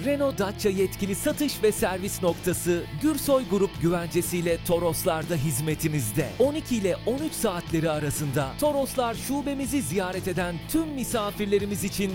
Renault Dacia yetkili satış ve servis noktası Gürsoy Grup güvencesiyle Toroslar'da hizmetimizde. 12 ile 13 saatleri arasında Toroslar şubemizi ziyaret eden tüm misafirlerimiz için